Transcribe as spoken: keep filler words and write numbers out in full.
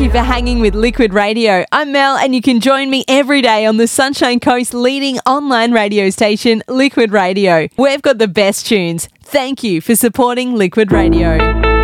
you for hanging with Liquid Radio. I'm Mel, and you can join me every day on the Sunshine Coast leading online radio station, Liquid Radio. We've got the best tunes. Thank you for supporting Liquid Radio.